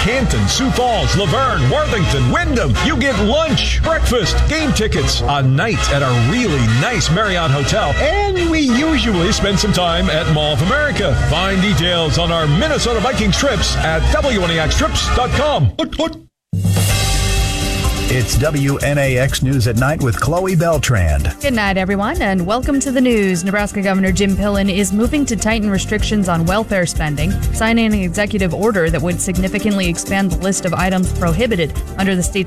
Canton, Sioux Falls, Laverne, Worthington, Wyndham. You get lunch, breakfast, game tickets, a night at a really nice Marriott hotel, and we usually spend some time at Mall of America. Find details on our Minnesota Vikings trips at WNAXtrips.com. It's WNAX News at Night with Chloe Beltrand. Good night, everyone, and welcome to the news. Nebraska Governor Jim Pillen is moving to tighten restrictions on welfare spending, signing an executive order that would significantly expand the list of items prohibited under the state's